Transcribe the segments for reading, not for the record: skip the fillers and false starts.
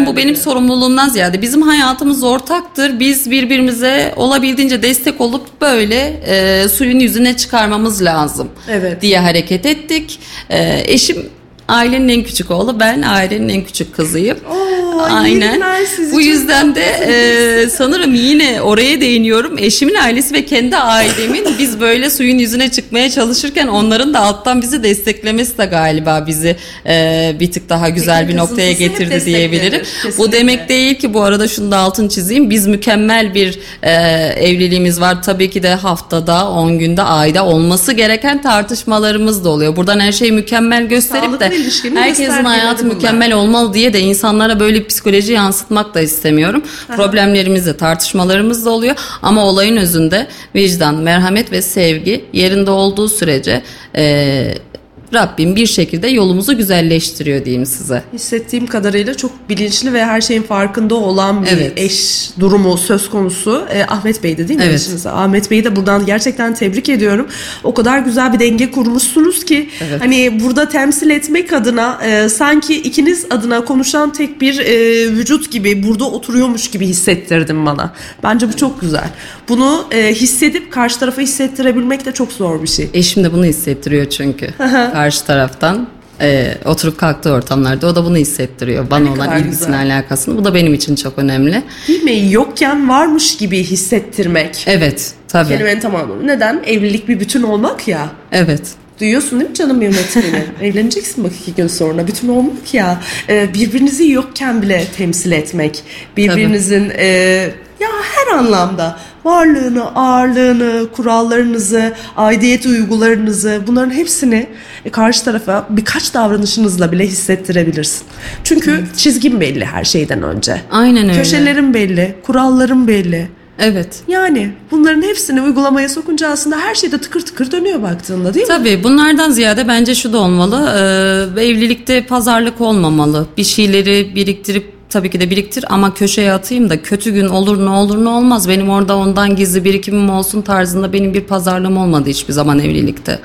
zaten bu benim sorumluluğumdan ziyade bizim hayatımız ortaktır. Biz birbirimize olabildiğince destek olup böyle suyun yüzüne çıkarmamız lazım diye hareket ettik. Eşim ailenin en küçük oğlu, ben ailenin en küçük kızıyım. Aynen. Bu yüzden de sanırım yine oraya değiniyorum. Eşimin ailesi ve kendi ailemin biz böyle suyun yüzüne çıkmaya çalışırken onların da alttan bizi desteklemesi de galiba bizi bir tık daha güzel bir noktaya getirdi diyebilirim. Kesinlikle. Bu demek değil ki, bu arada şunu da altını çizeyim. Biz mükemmel bir evliliğimiz var. Tabii ki de haftada, 10 günde, ayda olması gereken tartışmalarımız da oluyor. Buradan her şeyi mükemmel gösterip de herkesin hayatı mükemmel olmalı diye de insanlara böyle bir psikoloji yansıtmak da istemiyorum. Problemlerimiz de, tartışmalarımız da oluyor ama olayın özünde vicdan, merhamet ve sevgi yerinde olduğu sürece Rabbim bir şekilde yolumuzu güzelleştiriyor diyeyim size. Hissettiğim kadarıyla çok bilinçli ve her şeyin farkında olan bir eş durumu söz konusu. Ahmet Bey'di değil mi? Evet. Eşiniz? Ahmet Bey'i de buradan gerçekten tebrik ediyorum. O kadar güzel bir denge kurmuşsunuz ki hani burada temsil etmek adına sanki ikiniz adına konuşan tek bir vücut gibi burada oturuyormuş gibi hissettirdim bana. Bence bu çok güzel. Bunu hissedip karşı tarafa hissettirebilmek de çok zor bir şey. Eşim de bunu hissettiriyor çünkü. Karşı taraftan oturup kalktığı ortamlarda o da bunu hissettiriyor. Bana olan ilgisine, alakasını. Bu da benim için çok önemli. Değil mi? Yokken varmış gibi hissettirmek. Evet, tabii. Kelimenin tamamı. Neden? Evlilik bir bütün olmak ya. Evet. Duyuyorsun değil mi canım yönetmeni? Evleneceksin bak 2 gün sonra. Bütün olmak ya. Birbirinizi yokken bile temsil etmek. Birbirinizin ya her anlamda varlığını, ağırlığını, kurallarınızı, aidiyet duygularınızı, bunların hepsini karşı tarafa birkaç davranışınızla bile hissettirebilirsin. Çünkü çizgin belli her şeyden önce. Aynen öyle. Köşelerin belli, kuralların belli. Evet. Yani bunların hepsini uygulamaya sokunca aslında her şey de tıkır tıkır dönüyor baktığında değil mi? Tabii bunlardan ziyade bence şu da olmalı. Evlilikte pazarlık olmamalı. Bir şeyleri biriktirip tabii ki de biriktir ama köşeye atayım da kötü gün olur ne olur ne olmaz. Benim orada ondan gizli birikimim olsun tarzında benim bir pazarlığım olmadı hiçbir zaman evlilikte.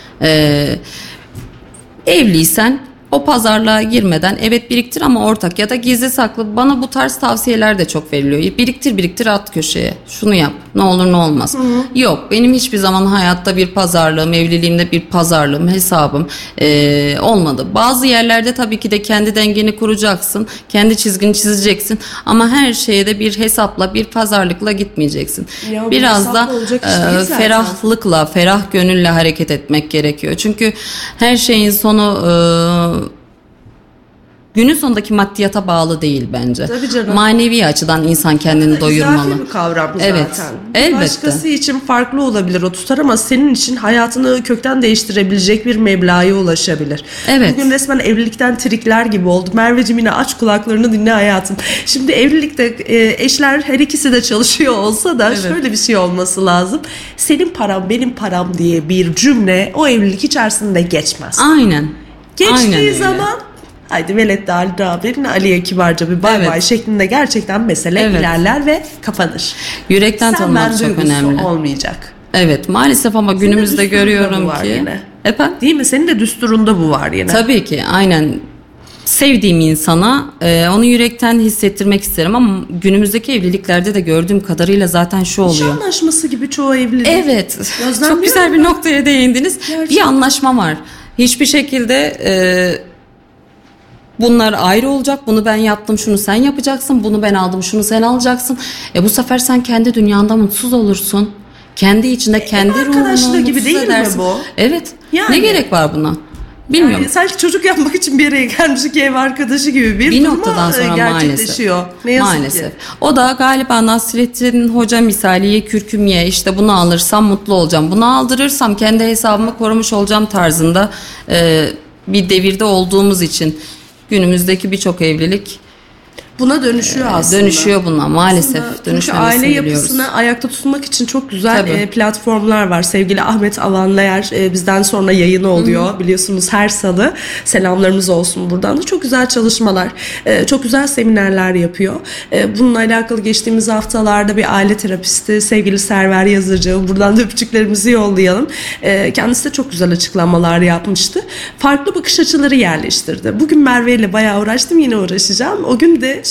Evliysen o pazarlığa girmeden evet biriktir ama ortak ya da gizli saklı, bana bu tarz tavsiyeler de çok veriliyor. Biriktir at köşeye, şunu yap, ne olur ne olmaz. Yok, benim hiçbir zaman hayatta bir pazarlığım, evliliğimde bir pazarlığım, hesabım olmadı. Bazı yerlerde tabii ki de kendi dengeni kuracaksın, kendi çizgini çizeceksin ama her şeye de bir hesapla, bir pazarlıkla gitmeyeceksin. Ya, biraz da ferahlıkla, ferah gönülle hareket etmek gerekiyor. Çünkü her şeyin sonu günün sonundaki maddiyata bağlı değil bence. Tabii canım. Manevi açıdan insan kendini doyurmalı. İzafi bir kavram zaten. Evet. Elbette. Başkası için farklı olabilir o tutar ama senin için hayatını kökten değiştirebilecek bir meblağa ulaşabilir. Evet. Bugün resmen evlilikten trikler gibi oldu. Merveciğim yine aç kulaklarını dinle hayatım. Şimdi evlilikte eşler her ikisi de çalışıyor olsa da şöyle bir şey olması lazım. Senin param benim param diye bir cümle o evlilik içerisinde geçmez. Aynen. Geçtiği zaman haydi velet de Ali haberin Ali'ye kibarca bir bay bay şeklinde gerçekten mesele ilerler ve kapanır. Yürekten tanımak çok önemli. Olmayacak. Evet maalesef ama günümüzde görüyorum ki. Efendim? Değil mi? Senin de düsturunda bu var yine. Tabii ki aynen. Sevdiğim insana onu yürekten hissettirmek isterim ama günümüzdeki evliliklerde de gördüğüm kadarıyla zaten şu oluyor. Nişan anlaşması gibi çoğu evlilik. Evet. Çok güzel bir noktaya değindiniz. Gerçekten. Bir anlaşma var. Hiçbir şekilde bunlar ayrı olacak. Bunu ben yaptım, şunu sen yapacaksın. Bunu ben aldım, şunu sen alacaksın. Bu sefer sen kendi dünyanda mutsuz olursun. Kendi içinde kendi ruhunu arkadaşlığı gibi değil edersin. mi bu? Evet. Yani. Ne gerek var buna? Bilmiyorum. Yani sanki çocuk yapmak için bir yere gelmiş ki ev arkadaşı gibi bir noktadan sonra gerçekleşiyor. Ne yazık maalesef. Ki. O da galiba Nasrettin Hoca misali ye kürküm ye, işte bunu alırsam mutlu olacağım. Bunu aldırırsam kendi hesabımı korumuş olacağım tarzında bir devirde olduğumuz için günümüzdeki birçok evlilik buna dönüşüyor aslında. Dönüşüyor buna maalesef. Çünkü aile yapısını ayakta tutmak için çok güzel platformlar var. Sevgili Ahmet Alanlayer bizden sonra yayını oluyor. Biliyorsunuz her salı. Selamlarımız olsun buradan da. Çok güzel çalışmalar. Çok güzel seminerler yapıyor. Bununla alakalı geçtiğimiz haftalarda bir aile terapisti sevgili Server Yazıcı. Buradan da öpücüklerimizi yollayalım. Kendisi de çok güzel açıklamalar yapmıştı. Farklı bakış açıları yerleştirdi. Bugün Merve ile bayağı uğraştım. Yine uğraşacağım. O gün de